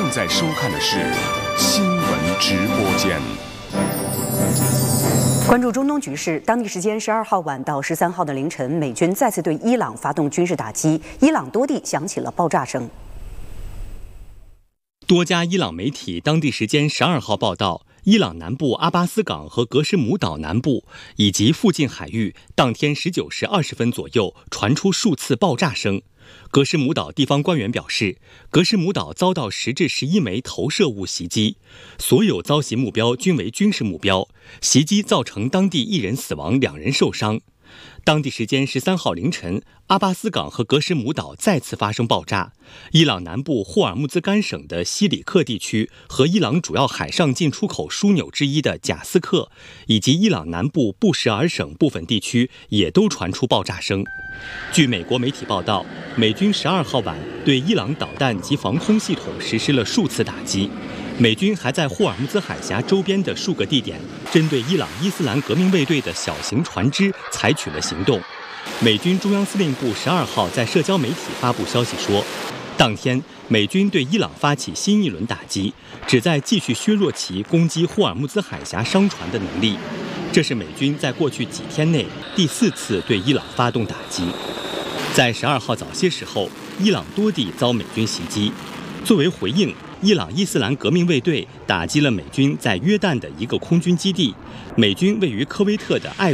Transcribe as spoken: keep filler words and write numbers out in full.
正在收看的是新闻直播间。 关注中东局势，当地时间十二号晚到十三号的凌晨，美军再次对伊朗发动军事打击，伊朗多地响起了爆炸声。 多家伊朗媒体当地时间十二号报道，伊朗南部阿巴斯港和格什姆岛南部以及附近海域，当天十九时二十分左右传出数次爆炸声。格什姆岛地方官员表示，格什姆岛遭到十至十一枚投射物袭击，所有遭袭目标均为军事目标，袭击造成当地一人死亡，两人受伤。当地时间十三号凌晨，阿巴斯港和格什姆岛再次发生爆炸。伊朗南部霍尔木兹干省的西里克地区和伊朗主要海上进出口枢纽之一的贾斯克，以及伊朗南部布什尔省部分地区也都传出爆炸声。据美国媒体报道，美军十二号晚对伊朗导弹及防空系统实施了数次打击。美军还在霍尔木兹海峡周边的数个地点，针对伊朗伊斯兰革命卫队的小型船只采取了行动。美军中央司令部十二号在社交媒体发布消息说，当天美军对伊朗发起新一轮打击，旨在继续削弱其攻击霍尔木兹海峡商船的能力。这是美军在过去几天内第四次对伊朗发动打击。在十二号早些时候，伊朗多地遭美军袭击。作为回应，伊朗伊斯兰革命卫队打击了美军在约旦的一个空军基地，美军位于科威特的艾